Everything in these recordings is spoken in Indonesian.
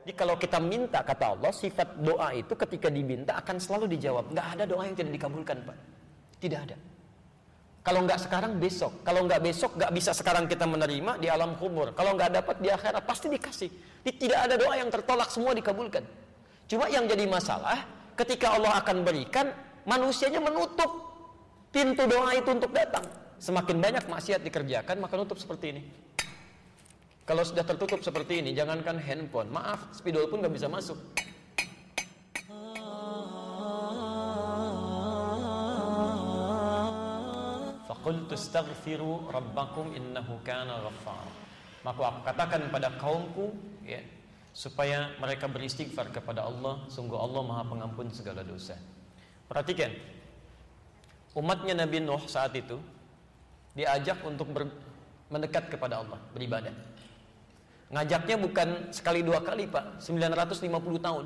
Jadi kalau kita minta, kata Allah, sifat doa itu ketika diminta akan selalu dijawab. Nggak ada doa yang tidak dikabulkan, Pak. Tidak ada. Kalau nggak sekarang, besok. Kalau nggak besok, nggak bisa sekarang kita menerima di alam kubur. Kalau nggak dapat di akhirat, pasti dikasih. Jadi tidak ada doa yang tertolak, semua dikabulkan. Cuma yang jadi masalah, ketika Allah akan berikan, manusianya menutup pintu doa itu untuk datang. Semakin banyak maksiat dikerjakan, maka nutup seperti ini. Kalau sudah tertutup seperti ini, jangankan handphone, maaf, spidol pun nggak bisa masuk. Faqultu astaghfiru rabbakum innahu kana ghaffar. Maka aku katakan pada kaumku, ya, supaya mereka beristighfar kepada Allah, sungguh Allah Maha Pengampun segala dosa. Perhatikan, umatnya Nabi Nuh saat itu diajak untuk mendekat kepada Allah, beribadah. Ngajaknya bukan sekali dua kali, Pak, 950 tahun.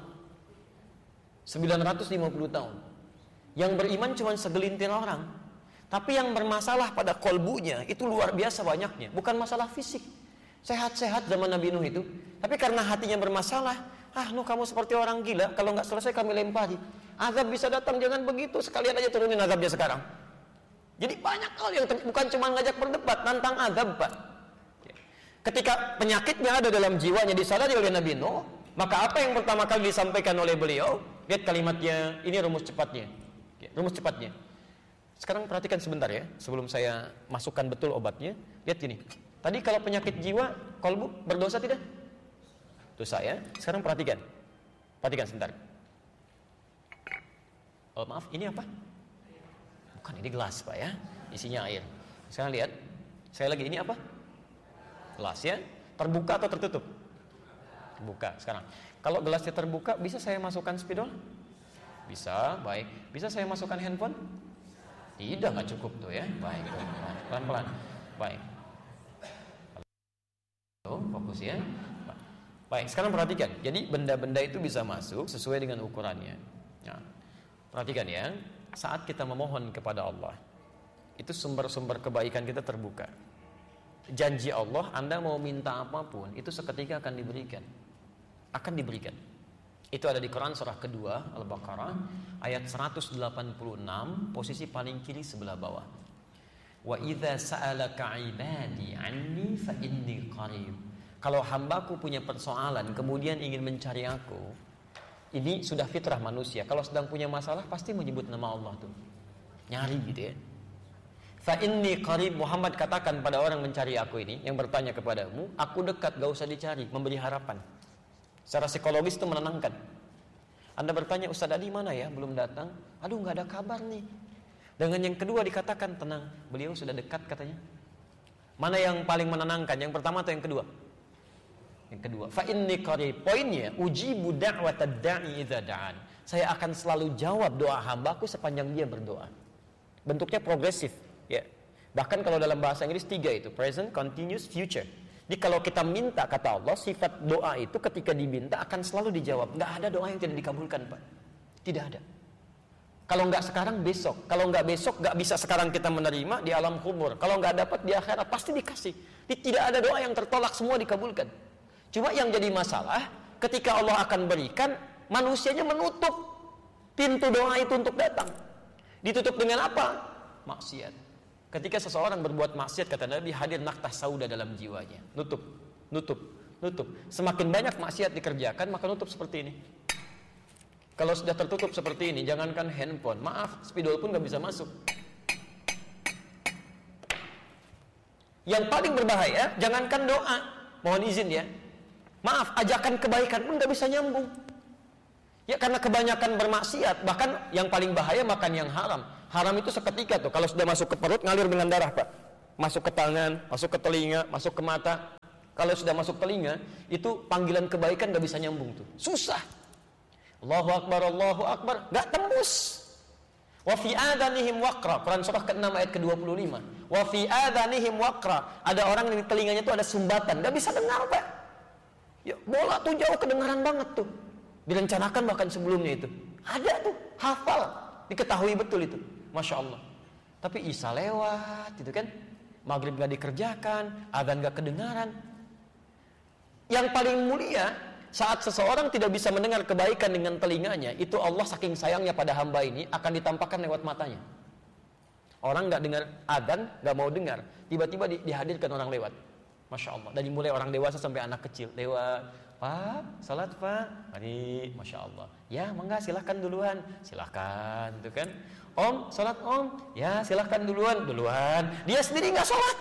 950 tahun. Yang beriman cuma segelintir orang. Tapi yang bermasalah pada kolbunya itu luar biasa banyaknya. Bukan masalah fisik. Sehat-sehat zaman Nabi Nuh itu. Tapi karena hatinya bermasalah, Nuh kamu seperti orang gila, kalau nggak selesai kami lempari. Azab bisa datang, jangan begitu. Sekalian aja turunin azabnya sekarang. Jadi banyak hal yang bukan cuma ngajak berdebat, nantang azab, Pak. Ketika penyakitnya ada dalam jiwanya disadari oleh Nabi Nuh, maka apa yang pertama kali disampaikan oleh beliau? Lihat kalimatnya, ini rumus cepatnya. Rumus cepatnya. Sekarang perhatikan sebentar ya, sebelum saya masukkan betul obatnya. Lihat gini. Tadi kalau penyakit jiwa, kolbu berdosa tidak? Dosa ya. Sekarang perhatikan. Perhatikan sebentar. Oh, maaf, ini apa? Bukan, ini gelas, Pak ya. Isinya air. Sekarang lihat. Saya lagi, ini apa? Gelas ya. Terbuka atau tertutup? Terbuka. Sekarang, kalau gelasnya terbuka, bisa saya masukkan spidol? Bisa, baik. Bisa saya masukkan handphone? Tidak, nggak cukup tuh ya. Baik, pelan-pelan. Baik. Fokus ya. Baik, sekarang perhatikan. Jadi benda-benda itu bisa masuk sesuai dengan ukurannya. Nah, perhatikan ya. Saat kita memohon kepada Allah, itu sumber-sumber kebaikan kita terbuka. Janji Allah, Anda mau minta apapun, itu seketika akan diberikan. Akan diberikan. Itu ada di Quran surah kedua Al-Baqarah ayat 186, posisi paling kiri sebelah bawah. Wa idza sa'alaka 'ibadi 'anni fa inni qarib. Kalau hambaku punya persoalan kemudian ingin mencari aku, ini sudah fitrah manusia. Kalau sedang punya masalah pasti menyebut nama Allah tuh. Nyari gitu ya. Fa inni qarib, Muhammad katakan pada orang mencari aku ini, yang bertanya kepadamu, aku dekat, gak usah dicari, memberi harapan. Secara psikologis itu menenangkan. Anda bertanya, Ustaz Adi mana ya? Belum datang. Aduh, gak ada kabar nih. Dengan yang kedua dikatakan, tenang, beliau sudah dekat katanya. Mana yang paling menenangkan? Yang pertama atau yang kedua? Yang kedua. Fa inni qarib. Poinnya, ujibu da'watad da'i idza da'an. Saya akan selalu jawab doa hambaku sepanjang dia berdoa. Bentuknya progresif, ya. Bahkan kalau dalam bahasa Inggris 3 itu, present, continuous, future. Jadi kalau kita minta, kata Allah, sifat doa itu ketika diminta akan selalu dijawab. Nggak ada doa yang tidak dikabulkan, Pak. Tidak ada. Kalau nggak sekarang, besok. Kalau nggak besok, nggak bisa sekarang kita menerima di alam kubur. Kalau nggak dapat di akhirat, pasti dikasih. Jadi tidak ada doa yang tertolak, semua dikabulkan. Cuma yang jadi masalah, ketika Allah akan berikan, manusianya menutup pintu doa itu untuk datang. Ditutup dengan apa? Maksiat. Ketika seseorang berbuat maksiat, kata Nabi, hadir naktah sauda dalam jiwanya. Nutup. Semakin banyak maksiat dikerjakan, maka nutup seperti ini. Kalau sudah tertutup seperti ini, jangankan handphone, maaf, spidol pun gak bisa masuk. Yang paling berbahaya, jangankan doa, mohon izin ya, maaf, ajakan kebaikan pun gak bisa nyambung. Ya karena kebanyakan bermaksiat, bahkan yang paling bahaya makan yang haram. Haram itu seketika tuh, kalau sudah masuk ke perut ngalir dengan darah, Pak. Masuk ke tangan, masuk ke telinga, masuk ke mata. Kalau sudah masuk telinga, itu panggilan kebaikan gak bisa nyambung tuh. Susah. Allahu Akbar, gak tembus. Wa fi adhanihim waqra. Quran surah ke-6 ayat ke-25. Wa fi adhanihim waqra. Ada orang di telinganya tuh ada sumbatan, gak bisa dengar, Pak. Ya, bola tuh jauh kedengaran banget tuh. Direncanakan bahkan sebelumnya itu. Ada tuh, hafal, diketahui betul itu. Masya Allah. Tapi Isya lewat, gitu kan. Maghrib gak dikerjakan, adzan gak kedengaran. Yang paling mulia, saat seseorang tidak bisa mendengar kebaikan dengan telinganya, itu Allah saking sayangnya pada hamba ini akan ditampakkan lewat matanya. Orang nggak dengar adzan, nggak mau dengar, tiba-tiba dihadirkan orang lewat. Masya Allah. Dari mulai orang dewasa sampai anak kecil lewat. Pak, salat Pak. Mari, Masya Allah. Ya, mangga silahkan duluan. Silahkan, tuh kan. Om, salat Om. Ya, silahkan duluan. Dia sendiri nggak salat.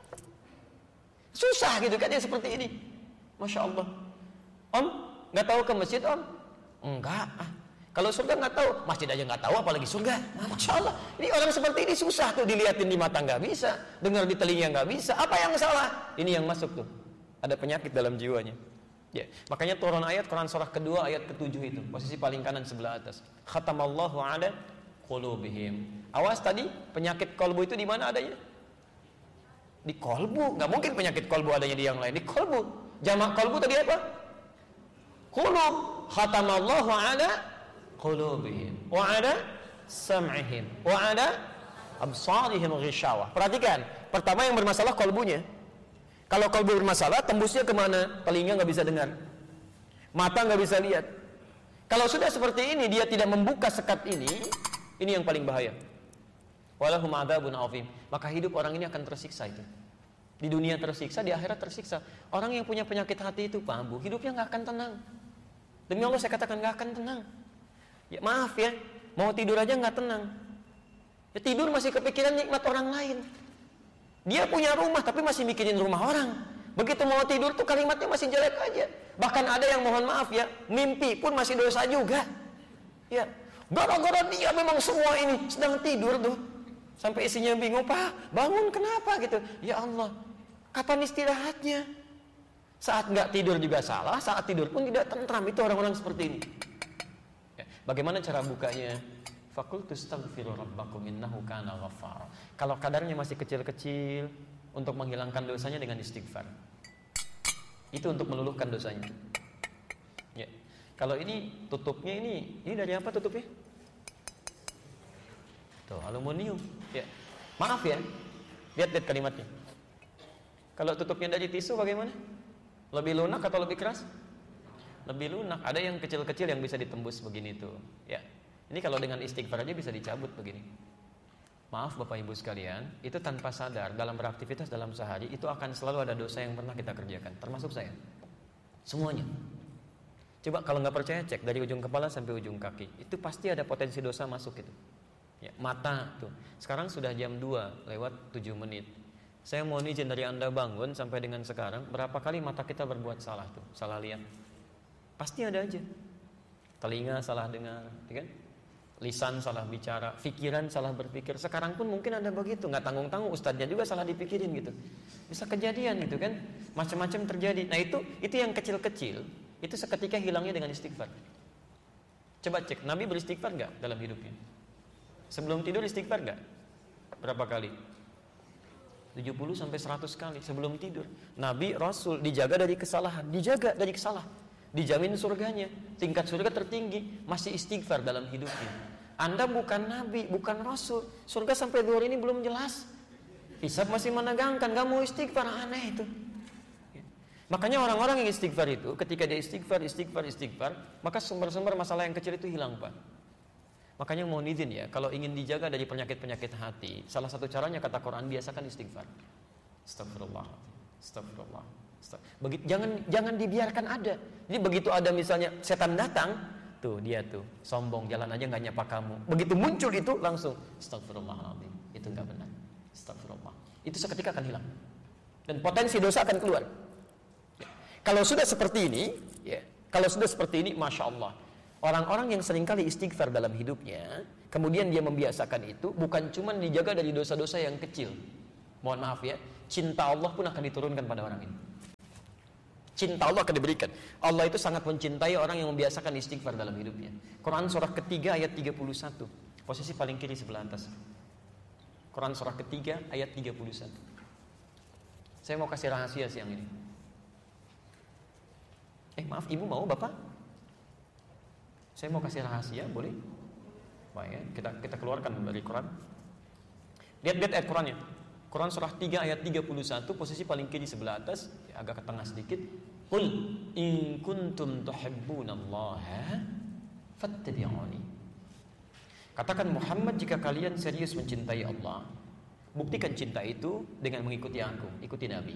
Susah gitu kan ya seperti ini. Masya Allah. Om, nggak tahu ke masjid Om? Enggak. Kalau surga nggak tahu, masjid aja nggak tahu, apalagi surga. Masya Allah. Ini orang seperti ini susah tuh, dilihatin di mata nggak bisa, dengar di telinga nggak bisa. Apa yang salah? Ini yang masuk tuh. Ada penyakit dalam jiwanya. Ya, makanya turun ayat Quran surah kedua ayat ke-7 itu, posisi paling kanan sebelah atas. Khatamallahu ala qulubihim. Awas tadi, penyakit kolbu itu di mana adanya? Di kolbu. Nggak mungkin penyakit kolbu adanya di yang lain. Di kolbu. Jamak kolbu tadi apa? Qulub. Khatamallahu ala qulubihim wa ala sam'ihim wa ala absarihim ghishawah. Perhatikan, pertama yang bermasalah kolbunya. Kalau kolbu bermasalah, tembusnya kemana? Telinga nggak bisa dengar, mata nggak bisa lihat. Kalau sudah seperti ini, dia tidak membuka sekat ini yang paling bahaya. Walahum adzabun azim. Maka hidup orang ini akan tersiksa itu. Di dunia tersiksa, di akhirat tersiksa. Orang yang punya penyakit hati itu, Pak Bu, hidupnya nggak akan tenang. Demi Allah saya katakan nggak akan tenang. Ya maaf ya, mau tidur aja nggak tenang. Ya tidur masih kepikiran nikmat orang lain. Dia punya rumah tapi masih mikirin rumah orang. Begitu mau tidur tuh kalimatnya masih jelek aja. Bahkan ada yang mohon maaf ya, mimpi pun masih dosa juga. Ya, gara-gara dia memang semua ini sedang tidur tuh. Sampai isinya bingung, Pak, bangun kenapa gitu? Ya Allah, kapan istirahatnya? Saat nggak tidur juga salah, saat tidur pun tidak tentram. Itu orang-orang seperti ini. Ya, bagaimana cara bukanya? Fakultu astaghfiru rabbakum innahu kana ghaffar. Kalau kadarnya masih kecil-kecil, untuk menghilangkan dosanya dengan istighfar. Itu untuk meluluhkan dosanya. Ya. Kalau ini tutupnya ini dari apa tutupnya? Tuh, aluminium. Ya. Maaf ya. Lihat kalimatnya. Kalau tutupnya dari tisu bagaimana? Lebih lunak atau lebih keras? Lebih lunak. Ada yang kecil-kecil yang bisa ditembus begini tuh. Ya. Ini kalau dengan istighfar aja bisa dicabut begini. Maaf Bapak Ibu sekalian, itu tanpa sadar dalam beraktivitas dalam sehari itu akan selalu ada dosa yang pernah kita kerjakan, termasuk saya. Semuanya. Coba kalau nggak percaya cek dari ujung kepala sampai ujung kaki, itu pasti ada potensi dosa masuk itu. Ya, mata tuh. Sekarang sudah jam 2 lewat 7 menit. Saya mohon izin dari Anda bangun sampai dengan sekarang, berapa kali mata kita berbuat salah tuh, salah lihat. Pasti ada aja. Telinga salah dengar, kan? Lisan salah bicara, pikiran salah berpikir. Sekarang pun mungkin ada begitu, nggak tanggung-tanggung ustadznya juga salah dipikirin gitu. Bisa kejadian gitu kan, macam-macam terjadi. Nah itu yang kecil-kecil, itu seketika hilangnya dengan istighfar. Coba cek, Nabi beristighfar nggak dalam hidupnya? Sebelum tidur istighfar nggak? Berapa kali? 70 sampai 100 kali sebelum tidur. Nabi Rasul dijaga dari kesalahan, dijamin surganya, tingkat surga tertinggi, masih istighfar dalam hidupnya. Anda bukan Nabi, bukan Rasul, surga sampai duhur ini belum jelas, hisab masih menegangkan, gak mau istighfar, aneh itu. Makanya orang-orang yang istighfar itu, ketika dia istighfar, maka sumber-sumber masalah yang kecil itu hilang, Pak. Makanya mohon izin ya, kalau ingin dijaga dari penyakit-penyakit hati, salah satu caranya kata Quran, biasakan istighfar. Astagfirullah. Jangan dibiarkan ada. Jadi begitu ada misalnya setan datang, tuh dia tuh sombong, jalan aja nggak nyapa kamu. Begitu muncul itu langsung astagfirullahaladzim. Itu nggak benar. Astagfirullah. Itu seketika akan hilang dan potensi dosa akan keluar. Ya. Kalau sudah seperti ini, masya Allah. Orang-orang yang seringkali istighfar dalam hidupnya, kemudian dia membiasakan itu, bukan cuma dijaga dari dosa-dosa yang kecil. Mohon maaf ya, cinta Allah pun akan diturunkan pada orang ini. Cinta Allah akan diberikan. Allah itu sangat mencintai orang yang membiasakan istighfar dalam hidupnya. Quran surah ketiga ayat 31. Posisi paling kiri sebelah atas. Quran surah ketiga ayat 31. Saya mau kasih rahasia siang ini. Maaf, ibu mau bapak? Saya mau kasih rahasia, boleh? Baik, kita keluarkan dari Quran. Lihat ayat Qurannya. Quran surah 3 ayat 31, posisi paling kiri sebelah atas, agak ke tengah sedikit. Qul in kuntum tuhibbunallaha fattabi'uni. Katakan Muhammad, jika kalian serius mencintai Allah, buktikan cinta itu dengan mengikuti aku, ikuti Nabi.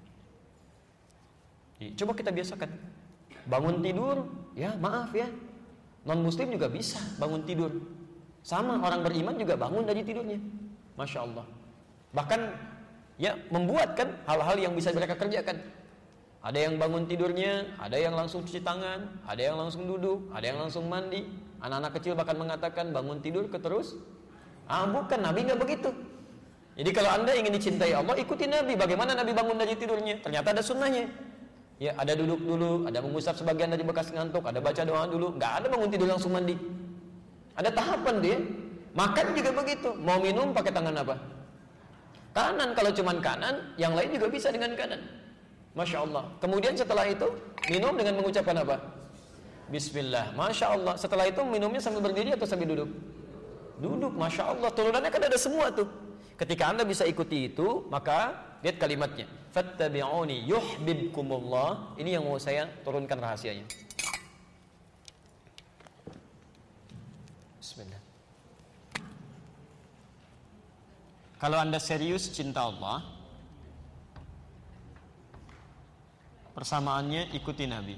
Coba kita biasakan. Bangun tidur, ya maaf ya, non muslim juga bisa bangun tidur. Sama orang beriman juga bangun dari tidurnya. Masya Allah. Bahkan ya membuat kan hal-hal yang bisa mereka kerjakan. Ada yang bangun tidurnya, ada yang langsung cuci tangan, ada yang langsung duduk, ada yang langsung mandi. Anak-anak kecil bahkan mengatakan bangun tidur terus. Bukan, Nabi nggak begitu. Jadi kalau Anda ingin dicintai Allah, ikuti Nabi. Bagaimana Nabi bangun dari tidurnya? Ternyata ada sunnahnya. Ya, ada duduk dulu, ada mengusap sebagian dari bekas ngantuk, ada baca doa dulu. Nggak ada bangun tidur langsung mandi. Ada tahapan dia. Makan juga begitu. Mau minum pakai tangan apa? Kanan. Kalau cuman kanan, yang lain juga bisa dengan kanan. Masya Allah. Kemudian setelah itu minum dengan mengucapkan apa? Bismillah. Masya Allah. Setelah itu minumnya sambil berdiri atau sambil duduk? Duduk. Masya Allah. Turunannya kan ada semua tuh. Ketika Anda bisa ikuti itu, maka lihat kalimatnya. Fattabi'uni yuhbibkumullah. Ini yang mau saya turunkan rahasianya. Bismillah. Kalau Anda serius cinta Allah, persamaannya ikuti Nabi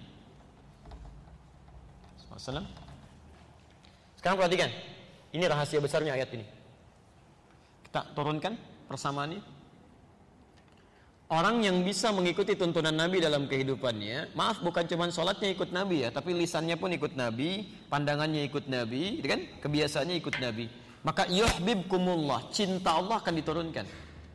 SAW. Sekarang perhatikan, ini rahasia besarnya ayat ini. Kita turunkan persamaannya. Orang yang bisa mengikuti tuntunan Nabi dalam kehidupannya, maaf bukan cuma sholatnya ikut Nabi ya, tapi lisannya pun ikut Nabi, pandangannya ikut Nabi, gitu kan? Kebiasaannya ikut Nabi. Maka yuhbibkumullah, cinta Allah akan diturunkan.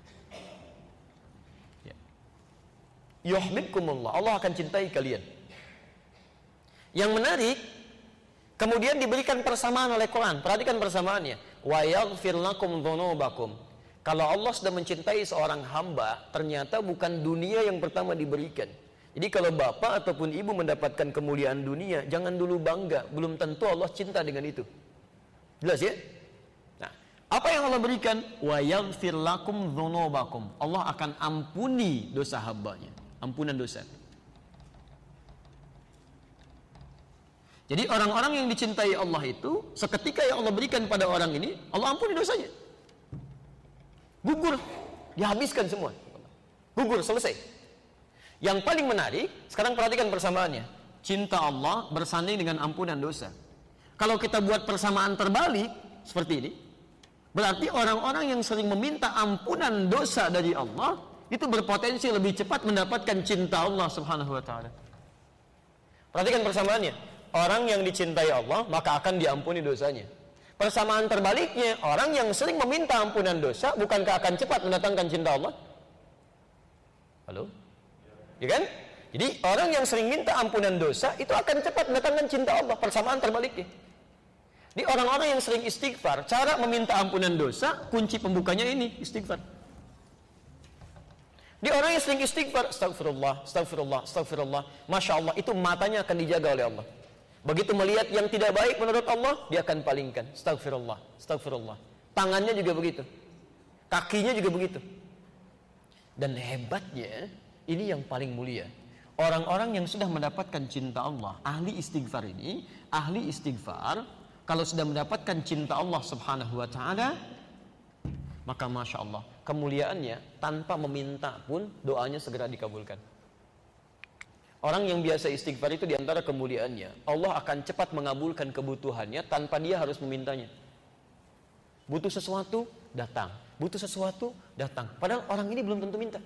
Yuhbibkumullah, Allah akan cintai kalian. Yang menarik, kemudian diberikan persamaan oleh Quran. Perhatikan persamaannya. Wa yaghfir lakum dzunubakum. Kalau Allah sudah mencintai seorang hamba, ternyata bukan dunia yang pertama diberikan. Jadi kalau bapak ataupun ibu mendapatkan kemuliaan dunia, jangan dulu bangga. Belum tentu Allah cinta dengan itu. Jelas ya? Nah, apa yang Allah berikan? Wa yaghfir lakum dzunubakum. Allah akan ampuni dosa hambanya. Ampunan dosa. Jadi orang-orang yang dicintai Allah itu, seketika yang Allah berikan pada orang ini, Allah ampuni dosanya. Gugur, dihabiskan semua. Gugur, selesai. Yang paling menarik, sekarang perhatikan persamaannya. Cinta Allah bersanding dengan ampunan dosa. Kalau kita buat persamaan terbalik seperti ini, berarti orang-orang yang sering meminta ampunan dosa dari Allah itu berpotensi lebih cepat mendapatkan cinta Allah Subhanahu wa taala. Perhatikan persamaannya. Orang yang dicintai Allah maka akan diampuni dosanya. Persamaan terbaliknya, orang yang sering meminta ampunan dosa bukankah akan cepat mendatangkan cinta Allah? Halo? Ya kan? Jadi orang yang sering minta ampunan dosa itu akan cepat mendatangkan cinta Allah. Persamaan terbaliknya. Di orang-orang yang sering istighfar, cara meminta ampunan dosa, kunci pembukanya ini istighfar. Di orang yang sering istighfar, astagfirullah, astagfirullah, astagfirullah, Masya Allah, itu matanya akan dijaga oleh Allah. Begitu melihat yang tidak baik menurut Allah, dia akan palingkan. Astagfirullah, astagfirullah. Tangannya juga begitu. Kakinya juga begitu. Dan hebatnya, ini yang paling mulia. Orang-orang yang sudah mendapatkan cinta Allah, ahli istighfar ini, ahli istighfar, kalau sudah mendapatkan cinta Allah Subhanahu wa ta'ala, maka Masya Allah, kemuliaannya tanpa meminta pun doanya segera dikabulkan. Orang yang biasa istighfar itu diantara kemuliaannya, Allah akan cepat mengabulkan kebutuhannya tanpa dia harus memintanya. Butuh sesuatu, datang. Butuh sesuatu, datang. Padahal orang ini belum tentu minta.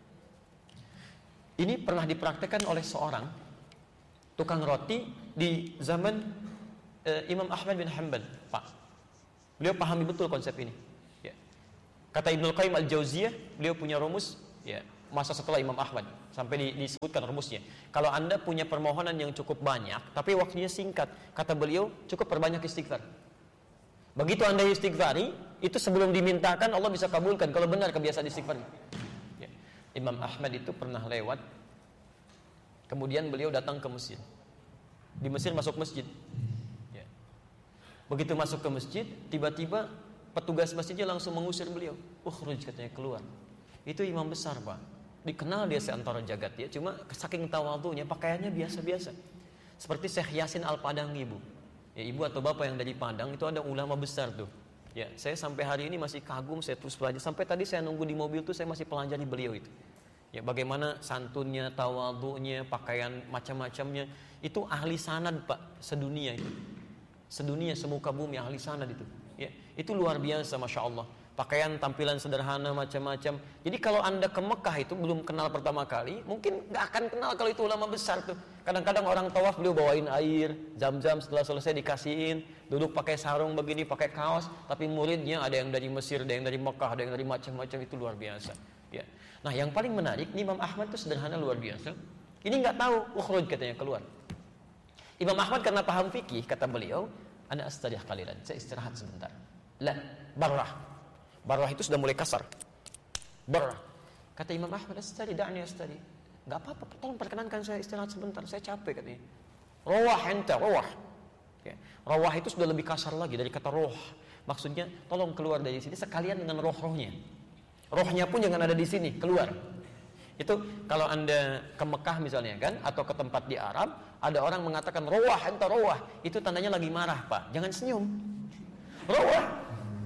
Ini pernah dipraktekkan oleh seorang tukang roti di zaman Imam Ahmad bin Hanbal. Pak, beliau pahami betul konsep ini. Kata Ibnul Qayyim Al-Jauziyah, beliau punya rumus, ya, masa setelah Imam Ahmad, sampai disebutkan rumusnya. Kalau Anda punya permohonan yang cukup banyak, tapi waktunya singkat, kata beliau, cukup perbanyak istighfar. Begitu Anda istighfari, itu sebelum dimintakan Allah bisa kabulkan, kalau benar kebiasaan istighfar. Ya. Imam Ahmad itu pernah lewat, kemudian beliau datang ke Mesir. Di Mesir masuk masjid. Ya. Begitu masuk ke masjid, tiba-tiba petugas masjidnya langsung mengusir beliau. Ukhruj, katanya, keluar. Itu imam besar, Pak. Dikenal dia seantero jagat ya, cuma saking tawadhunya pakaiannya biasa-biasa. Seperti Syekh Yasin Al-Padangi, Bu. Ya, ibu atau bapak yang dari Padang itu ada ulama besar tuh. Ya, saya sampai hari ini masih kagum, saya terus belajar. Sampai tadi saya nunggu di mobil tuh saya masih pelajari beliau itu. Ya, bagaimana santunnya, tawadhunya, pakaian macam-macamnya. Itu ahli sanad, Pak, sedunia itu. Sedunia, semuka bumi ahli sanad itu. Ya, itu luar biasa, Masya Allah. Pakaian tampilan sederhana macam-macam. Jadi kalau Anda ke Mekah itu belum kenal pertama kali, mungkin nggak akan kenal kalau itu ulama besar tuh. Kadang-kadang orang tawaf beliau bawain air, zam-zam, setelah selesai dikasihin, duduk pakai sarung begini, pakai kaos, tapi muridnya ada yang dari Mesir, ada yang dari Mekah, ada yang dari macam-macam, itu luar biasa. Ya. Nah, yang paling menarik, Imam Ahmad itu sederhana luar biasa. Ini nggak tahu, ukhruj katanya keluar. Imam Ahmad karena paham fikih, kata beliau, ana astarih qalilan, saya istirahat sebentar. La, barrah. Barrah itu sudah mulai kasar. Barrah. Kata Imam Ahmad, astari, da'ni astari. Gak apa-apa, tolong perkenankan saya istirahat sebentar, saya capek katanya. Rawah enta, rawah. Ya. Rawah itu sudah lebih kasar lagi dari kata roh. Maksudnya, tolong keluar dari sini sekalian dengan roh-rohnya. Rohnya pun jangan ada di sini, keluar. Itu kalau Anda ke Mekah misalnya kan, atau ke tempat di Arab, ada orang mengatakan rawah enta, rawah. Itu tandanya lagi marah, Pak. Jangan senyum. Rawah.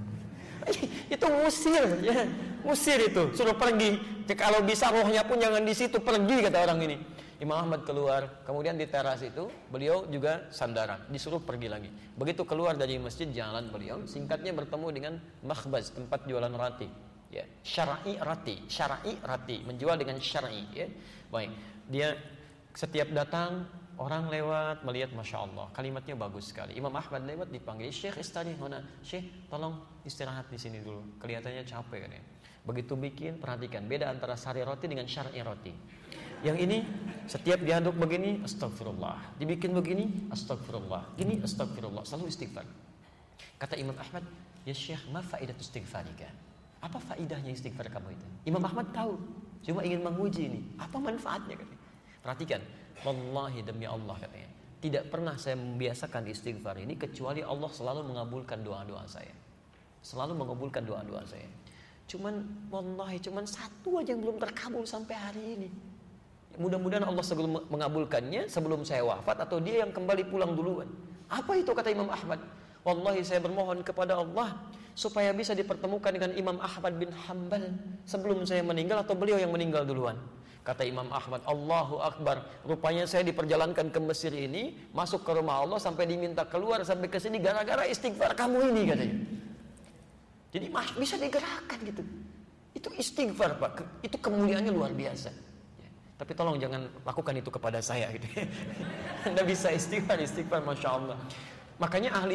Itu musir ya, musir itu, suruh pergi. Kalau bisa rohnya pun jangan di situ, pergi kata orang ini. Imam Ahmad keluar, kemudian di teras itu beliau juga sandaran, disuruh pergi lagi. Begitu keluar dari masjid, jalan beliau, singkatnya bertemu dengan makhbaz, tempat jualan roti. Ya, syar'i roti, menjual dengan syar'i. Ya, baik. Dia setiap datang orang lewat melihat, Masya Allah, kalimatnya bagus sekali. Imam Ahmad lewat dipanggil, Syekh istari mana? Syekh, tolong istirahat di sini dulu. Kelihatannya capek kan ya. Begitu bikin, perhatikan beda antara sari roti dengan syar'i roti. Yang ini setiap diaduk begini, astagfirullah. Dibikin begini, astagfirullah. Ini astagfirullah, selalu istighfar. Kata Imam Ahmad, ya Syekh, ma faidatu istighfarika? Apa faidahnya istighfar kamu itu? Imam Ahmad tahu, cuma ingin menguji ini. Apa manfaatnya katanya? Perhatikan. Wallahi demi Allah katanya, tidak pernah saya membiasakan istighfar ini kecuali Allah selalu mengabulkan doa-doa saya. Selalu mengabulkan doa-doa saya. Cuman wallahi cuman satu aja yang belum terkabul sampai hari ini. Mudah-mudahan Allah sebelum mengabulkannya sebelum saya wafat atau dia yang kembali pulang duluan. Apa itu kata Imam Ahmad? Wallahi saya bermohon kepada Allah supaya bisa dipertemukan dengan Imam Ahmad bin Hanbal sebelum saya meninggal atau beliau yang meninggal duluan. Kata Imam Ahmad, Allahu Akbar, rupanya saya diperjalankan ke Mesir ini, masuk ke rumah Allah sampai diminta keluar sampai ke sini gara-gara istighfar kamu ini katanya. Jadi bisa digerakkan gitu. Itu istighfar, Pak. Itu kemuliaannya luar biasa. Ya. Tapi tolong jangan lakukan itu kepada saya gitu. Anda bisa istighfar, Masya Allah. Makanya ahli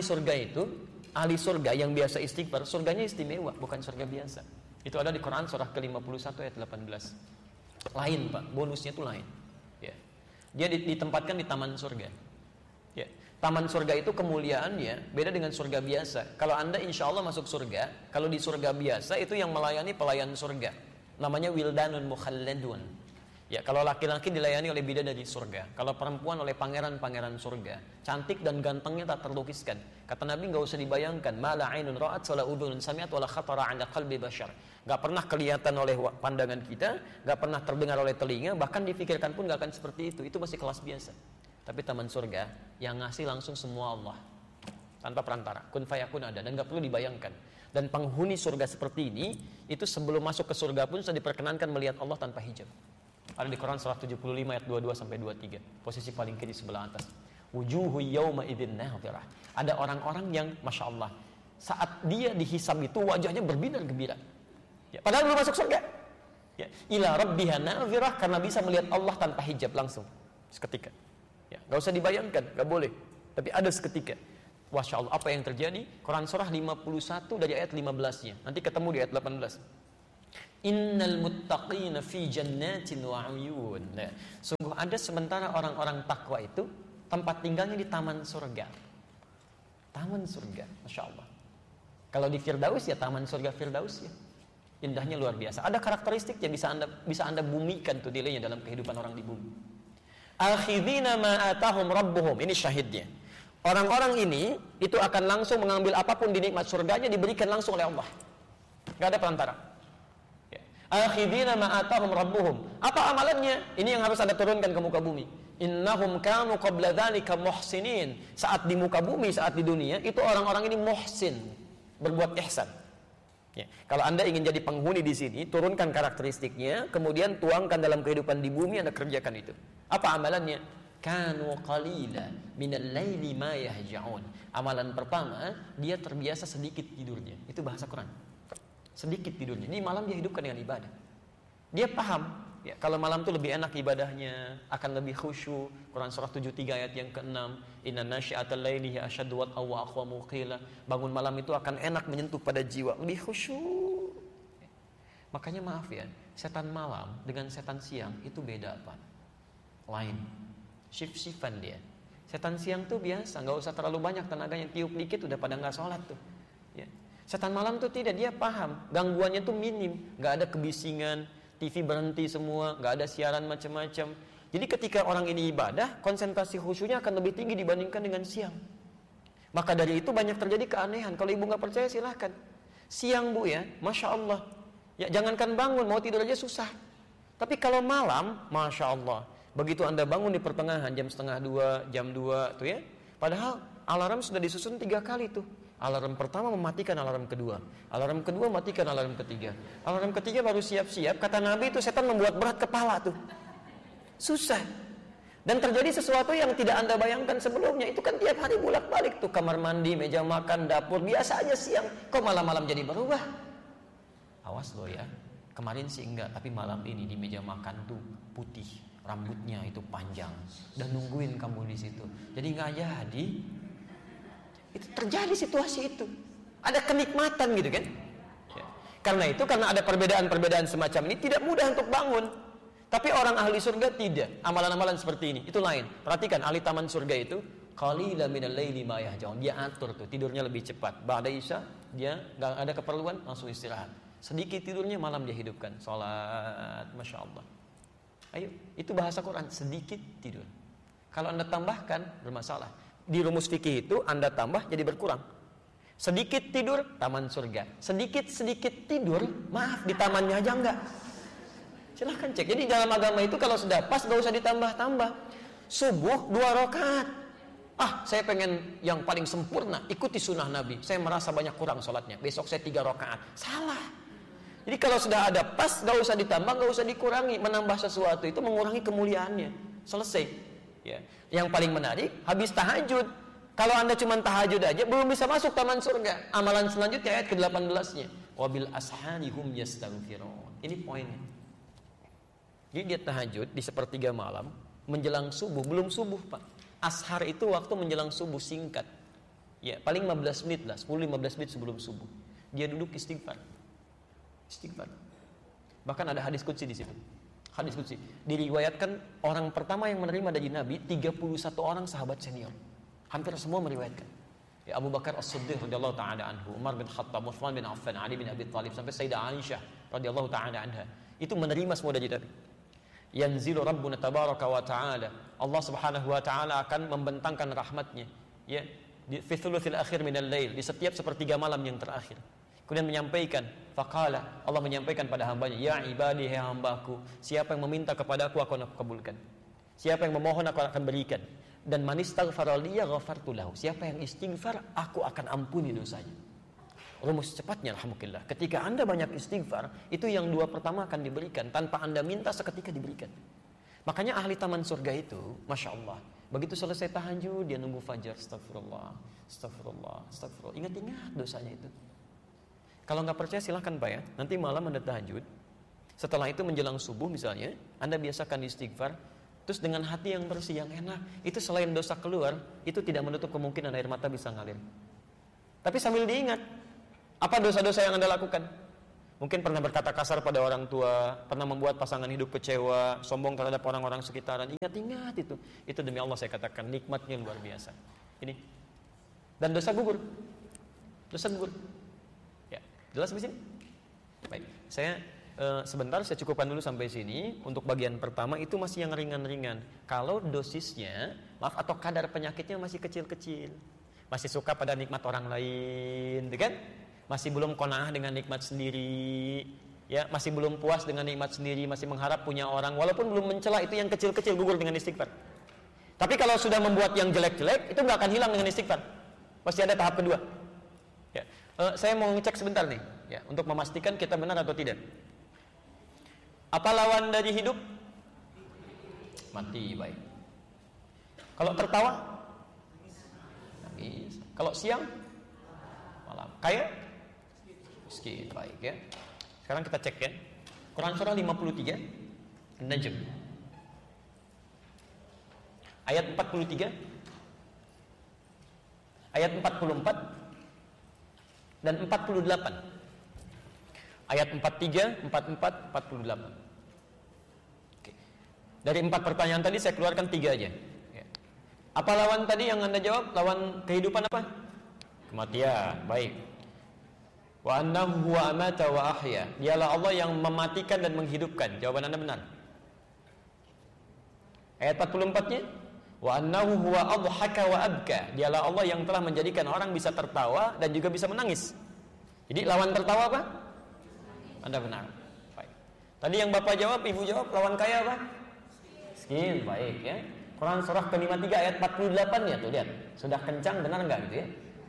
surga yang biasa istighfar, surganya istimewa, bukan surga biasa. Itu ada di Quran surah ke-51 ayat 18. Lain, Pak, bonusnya itu lain. Ya. Dia ditempatkan di taman surga. Ya. Taman surga itu kemuliaannya beda dengan surga biasa. Kalau Anda insya Allah masuk surga, kalau di surga biasa itu yang melayani pelayan surga, namanya wildanun mukhalladun. Ya, kalau laki-laki dilayani oleh bidadari surga, kalau perempuan oleh pangeran-pangeran surga, cantik dan gantengnya tak terlukiskan. Kata Nabi, nggak usah dibayangkan, mala ainun ra'at wala udhunun sami'at wala khatara 'ala qalbi bashar. Nggak pernah kelihatan oleh pandangan kita, nggak pernah terdengar oleh telinga, bahkan difikirkan pun nggak akan seperti itu. Itu masih kelas biasa. Tapi taman surga yang ngasih langsung semua Allah, tanpa perantara, kun fayakun ada, dan nggak perlu dibayangkan. Dan penghuni surga seperti ini, itu sebelum masuk ke surga pun sudah diperkenankan melihat Allah tanpa hijab. Ada di Quran surah 75 ayat 22 sampai 23. Posisi paling kiri sebelah atas. Wujuhu yawma idzin nadhirah. Ada orang-orang yang Masya Allah, saat dia dihisab itu wajahnya berbinar gembira. Ya, padahal belum masuk surga. Ya, ila rabbiha nadhirah, karena bisa melihat Allah tanpa hijab langsung seketika. Ya, enggak usah dibayangkan, enggak boleh. Tapi ada seketika. Masya Allah, apa yang terjadi? Quran surah 51 dari ayat 15-nya. Nanti ketemu di ayat 18. Innal muttaqina fi jannatin wa 'uyun. Nah, sungguh ada sementara orang-orang takwa itu tempat tinggalnya di taman surga. Taman surga, Masya Allah. Kalau di Firdaus ya taman surga Firdaus ya. Indahnya luar biasa. Ada karakteristik yang bisa anda bumikan tuh nilainya dalam kehidupan orang di bumi. Akhidhina ma atahum rabbuhum. Ini syahidnya. Orang-orang ini itu akan langsung mengambil apapun di nikmat surganya, diberikan langsung oleh Allah. Gak ada perantara. akhidina ma atahum rabbuhum. Apa amalannya? Ini yang harus Anda turunkan ke muka bumi. Innahum kanu qabla dzalika muhsinin. Saat di muka bumi, saat di dunia, itu orang-orang ini muhsin, berbuat ihsan. Ya. Kalau Anda ingin jadi penghuni di sini, turunkan karakteristiknya, kemudian tuangkan dalam kehidupan di bumi, Anda kerjakan itu. Apa amalannya? Kanu qalila minal laili ma yahja'un. Amalan pertama, dia terbiasa sedikit tidurnya. Itu bahasa Quran. Sedikit tidurnya. Ini malam dia hidupkan dengan ibadah. Dia paham, ya, kalau malam itu lebih enak ibadahnya, akan lebih khusyuk. Quran surah 73 ayat yang ke-6, inna nasyi'atal laili hiya asyaddu wat'an wa aqwamu qila. Bangun malam itu akan enak menyentuh pada jiwa, lebih khusyuk. Makanya maaf ya, setan malam dengan setan siang itu beda apa? Lain. Shift-shiftan dia. Setan siang tuh biasa, nggak usah terlalu banyak tenaganya, tiup dikit udah pada nggak sholat tuh. Ya. Setan malam tuh tidak, dia paham, gangguannya tuh minim, nggak ada kebisingan, TV berhenti semua, nggak ada siaran macam-macam. Jadi ketika orang ini ibadah, konsentrasi khusyuknya akan lebih tinggi dibandingkan dengan siang. Maka dari itu banyak terjadi keanehan. Kalau ibu nggak percaya silahkan. Siang bu ya, masya Allah. Ya jangankan bangun, mau tidur aja susah. Tapi kalau malam, masya Allah. Begitu Anda bangun di pertengahan jam 1:30, jam 2 tuh ya. Padahal alarm sudah disusun 3 kali tuh. Alarm pertama mematikan alarm kedua. Alarm kedua matikan alarm ketiga. Alarm ketiga baru siap-siap. Kata Nabi itu setan membuat berat kepala tuh. Susah. Dan terjadi sesuatu yang tidak Anda bayangkan sebelumnya. Itu kan tiap hari bolak-balik tuh. Kamar mandi, meja makan, dapur. Biasa aja siang. Kok malam-malam jadi berubah? Awas loh ya. Kemarin sih enggak. Tapi malam ini di meja makan tuh putih. Rambutnya itu panjang. Dan nungguin kamu di situ. Jadi enggak jadi. Itu terjadi situasi itu. Ada kenikmatan gitu kan. Ya. Karena itu, karena ada perbedaan-perbedaan semacam ini, tidak mudah untuk bangun. Tapi orang ahli surga tidak. Amalan-amalan seperti ini, itu lain. Perhatikan, ahli taman surga itu qalila minal laili ma yahjaun. Dia atur tuh, tidurnya lebih cepat. Ba'da isya, dia gak ada keperluan, langsung istirahat. Sedikit tidurnya, malam dia hidupkan. Salat, Masya Allah. Ayo, itu bahasa Quran, sedikit tidur. Kalau Anda tambahkan, bermasalah. Di rumus fikih itu Anda tambah jadi berkurang. Sedikit tidur, taman surga. Sedikit-sedikit tidur, maaf, di tamannya aja enggak. Silahkan cek. Jadi dalam agama itu kalau sudah pas gak usah ditambah-tambah. Subuh 2 rakaat. Saya pengen yang paling sempurna, ikuti sunnah Nabi. Saya merasa banyak kurang sholatnya, besok saya 3 rakaat. Salah. Jadi kalau sudah ada pas, gak usah ditambah, gak usah dikurangi. Menambah sesuatu itu mengurangi kemuliaannya. Selesai. Ya. Yang paling menarik, habis tahajud. Kalau Anda cuma tahajud aja, belum bisa masuk taman surga. Amalan selanjutnya ayat ke-18-nya. Wabil ashari hum yastaghfirun. Ini poinnya. Jadi dia tahajud di sepertiga malam, menjelang subuh, belum subuh Pak. Ashar itu waktu menjelang subuh singkat. Ya, paling 15 menit lah, 10-15 menit sebelum subuh. Dia duduk istighfar. Istighfar. Bahkan ada hadis qudsi di situ. Hadis qudsi. Diriwayatkan orang pertama yang menerima dari Nabi 31 orang sahabat senior. Hampir semua meriwayatkan. Ya, Abu Bakar As-Siddiq radhiyallahu taala anhu, Umar bin Khattab, Utsman bin Affan, Ali bin Abi Thalib sampai Sayyidah Aisyah radhiyallahu taala anha. Itu menerima semua dari Nabi. Yanzilu Rabbuna tabaraka wa ta'ala. Allah Subhanahu wa ta'ala akan membentangkan rahmatnya, ya, di fi thuluthil akhir minal lail, di setiap sepertiga malam yang terakhir. Kemudian menyampaikan, faqala, Allah menyampaikan pada hambanya, ya ibadi, hai hambaku, siapa yang meminta kepadaku akan aku kabulkan. Siapa yang memohon aku akan berikan. Dan man istaghfara liya ghafartu lahu. Siapa yang istighfar, aku akan ampuni dosanya. Rumus cepatnya alhamdulillah. Ketika Anda banyak istighfar, itu yang 2 pertama akan diberikan. Tanpa Anda minta, seketika diberikan. Makanya ahli taman surga itu, Masya Allah, begitu selesai tahajud, dia nunggu fajar. Astagfirullah, astagfirullah, astagfirullah. Ingat-ingat dosanya itu. Kalau nggak percaya silahkan Pak ya. Nanti malam Anda tahajud. Setelah itu menjelang subuh misalnya, Anda biasakan istighfar. Terus dengan hati yang bersih, yang enak. Itu selain dosa keluar, itu tidak menutup kemungkinan air mata bisa ngalir. Tapi sambil diingat, apa dosa-dosa yang Anda lakukan? Mungkin pernah berkata kasar pada orang tua, pernah membuat pasangan hidup kecewa, sombong terhadap orang-orang sekitaran. Ingat-ingat itu. Itu demi Allah saya katakan, nikmatnya luar biasa. Ini. Dan dosa gugur. Dosa gugur. Ya, jelas di sini? Baik. Saya sebentar saya cukupkan dulu sampai sini. Untuk bagian pertama itu masih yang ringan-ringan. Kalau dosisnya, maaf, atau kadar penyakitnya masih kecil-kecil. Masih suka pada nikmat orang lain, kan? Masih belum qanaah dengan nikmat sendiri. ya masih belum puas dengan nikmat sendiri, masih mengharap punya orang, walaupun belum mencela, itu yang kecil-kecil gugur dengan istighfar. Tapi kalau sudah membuat yang jelek-jelek, itu nggak akan hilang dengan istighfar. Pasti ada tahap kedua. Ya. Saya mau ngecek sebentar nih, ya, untuk memastikan kita benar atau tidak. Apa lawan dari hidup? Mati. Baik. Kalau tertawa? Nangis. Kalau siang? Malam. Kaya? Miskin. Baik ya. Sekarang kita cek ya. Quran surah 53 An-Najm ayat 43, ayat 44 dan 48. Ayat 43, 44, 48. Oke. Dari 4 pertanyaan tadi saya keluarkan 3 aja. Ya. Apa lawan tadi yang Anda jawab? Lawan kehidupan apa? Kematian. Baik. Wa annahu huwa amata wa ahya. Dialah Allah yang mematikan dan menghidupkan. Jawaban Anda benar. Ayat 44-nya, wa annahu huwa adhaka wa abka. Dialah Allah yang telah menjadikan orang bisa tertawa dan juga bisa menangis. Jadi lawan tertawa apa? Anda benar. Baik. Tadi yang Bapak jawab, Ibu jawab, lawan kaya apa? Miskin. Baik ya. Quran surah ke-53 ayat 48 ya, tuh lihat. Sudah kencang, benar enggak gitu ya?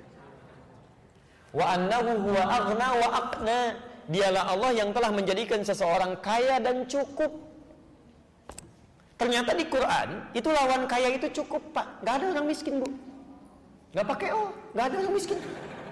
Wa annahu huwa aghna wa aqna. Dialah Allah yang telah menjadikan seseorang kaya dan cukup. Ternyata di Quran itu lawan kaya itu cukup, Pak. Gak ada orang miskin, Bu. Gak pakai gak ada orang miskin.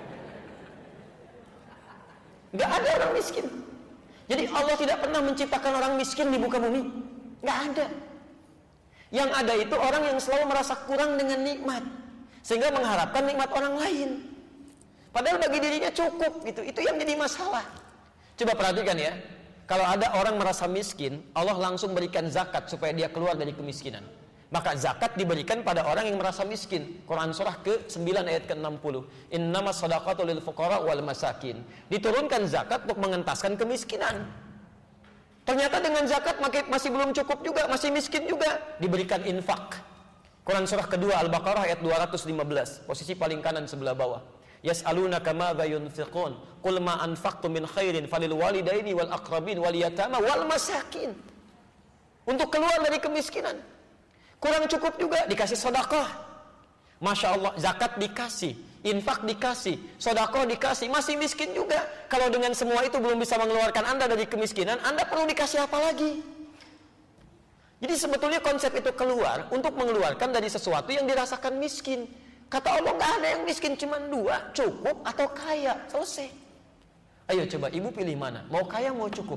Gak ada orang miskin. Jadi Allah tidak pernah menciptakan orang miskin di muka bumi. Gak ada. Yang ada itu orang yang selalu merasa kurang dengan nikmat, sehingga mengharapkan nikmat orang lain. Padahal bagi dirinya cukup gitu. Itu yang jadi masalah. Coba perhatikan ya. Kalau ada orang merasa miskin, Allah langsung berikan zakat supaya dia keluar dari kemiskinan. Maka zakat diberikan pada orang yang merasa miskin. Quran surah ke-9 ayat ke-60. Innamas shadaqatu lil fuqara wal masakin. Diturunkan zakat untuk mengentaskan kemiskinan. Ternyata dengan zakat masih belum cukup juga, masih miskin juga. Diberikan infak. Quran surah kedua Al-Baqarah ayat 215. Posisi paling kanan sebelah bawah. Yas'alunaka madza yunfiqun qul ma anfaqtum min khairin falil walidaini wal aqrabin wal yatama wal masakin. Untuk keluar dari kemiskinan. Kurang cukup juga dikasih sedekah. Masya Allah, zakat dikasih, infak dikasih, sedekah dikasih, masih miskin juga. Kalau dengan semua itu belum bisa mengeluarkan Anda dari kemiskinan, Anda perlu dikasih apa lagi? Jadi sebetulnya konsep itu keluar untuk mengeluarkan dari sesuatu yang dirasakan miskin. Kata Allah, nggak ada yang miskin, cuma 2, cukup atau kaya, selesai. Ayo coba ibu pilih mana, mau kaya mau cukup?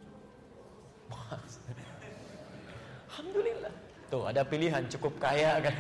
Alhamdulillah, tuh ada pilihan cukup kaya kan?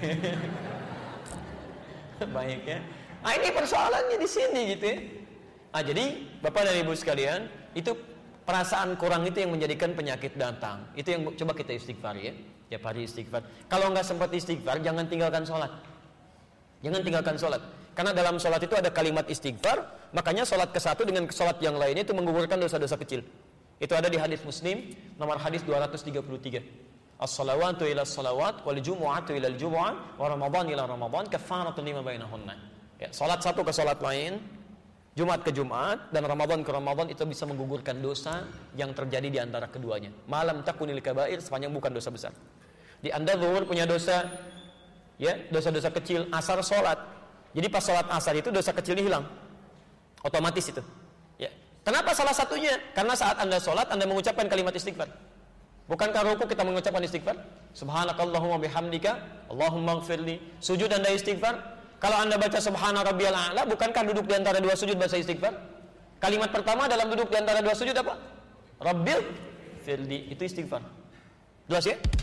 Baik ya. Nah ini persoalannya di sini gitu ya. Nah jadi Bapak dan Ibu sekalian, itu perasaan kurang itu yang menjadikan penyakit datang. Itu yang coba kita istighfar ya, tiap hari istighfar. Kalau nggak sempat istighfar, jangan tinggalkan sholat. Jangan tinggalkan sholat. Karena dalam sholat itu ada kalimat istighfar. Makanya sholat ke satu dengan sholat yang lainnya itu menggugurkan dosa-dosa kecil. Itu ada di hadis Muslim nomor hadis 233. As-salawatu ila as-salawat wal jumu'atu ila al-jumu'ah wa ramadan ila ramadan kafaratun lima bainahunna. Ya, sholat satu ke sholat lain, Jumat ke Jumat dan Ramadan ke Ramadan itu bisa menggugurkan dosa yang terjadi di antara keduanya. Malam takunil kabair, sepanjang bukan dosa besar. Di Anda zuhur punya dosa, ya, dosa-dosa kecil, asar sholat. Jadi pas sholat asar itu dosa kecilnya hilang, otomatis itu. Ya. Kenapa salah satunya? Karena saat Anda sholat, Anda mengucapkan kalimat istighfar. Bukankah ruku kita mengucapkan istighfar? Subhanakallahumma bihamdika, Allahumma gfirli. Sujud Anda istighfar. Kalau Anda baca subhana rabbiyal a'la, bukankah duduk di antara 2 sujud bahasa istighfar? Kalimat pertama dalam duduk di antara 2 sujud apa? Rabbil firli, itu istighfar. Jelas ya?